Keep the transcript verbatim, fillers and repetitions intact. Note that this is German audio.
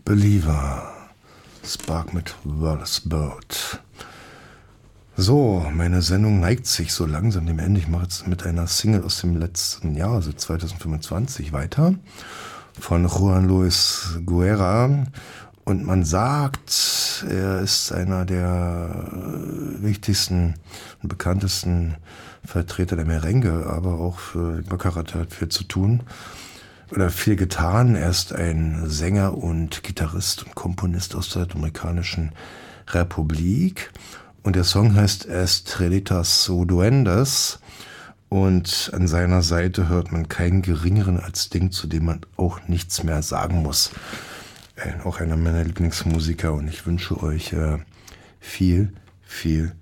Believer. Spark mit Wallace Bird. So, meine Sendung neigt sich so langsam dem Ende. Ich mache jetzt mit einer Single aus dem letzten Jahr, also zwanzig fünfundzwanzig, weiter. Von Juan Luis Guerra. Und man sagt, er ist einer der wichtigsten und bekanntesten Vertreter der Merengue, aber auch für Baccarat hat viel zu tun oder viel getan. Er ist ein Sänger und Gitarrist und Komponist aus der Dominikanischen Republik. Und der Song heißt Estrellitas o Duendes. Und an seiner Seite hört man keinen geringeren als Ding, zu dem man auch nichts mehr sagen muss. Äh, auch einer meiner Lieblingsmusiker. Und ich wünsche euch äh, viel, viel